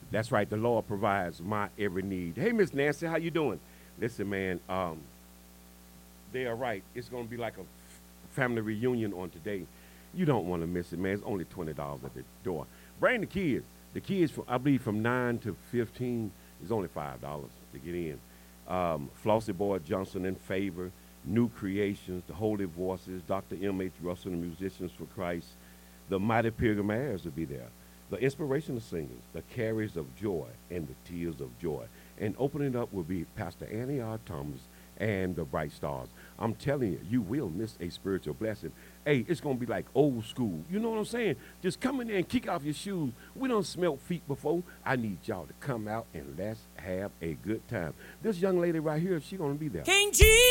That's right. The Lord provides my every need. Hey, Miss Nancy, how you doing? Listen, man, they are right. It's going to be like a family reunion on today. You don't want to miss it, man. It's only $20 at the door. Bring the kids. The kids, from, I believe, from 9 to 15 is only $5 to get in. Flossie Boyd Johnson in favor, New Creations, The Holy Voices, Dr. M.H. Russell, the Musicians for Christ, the Mighty Pilgrim Airs will be there. The inspirational singers, the carriers of joy, and the tears of joy. And opening up will be Pastor Annie R. Thomas and the Bright Stars. I'm telling you, you will miss a spiritual blessing. Hey, it's gonna be like old school. You know what I'm saying? Just come in there and kick off your shoes. We don't smell feet before. I need y'all to come out and let's have a good time. This young lady right here, she gonna be there. King Jesus.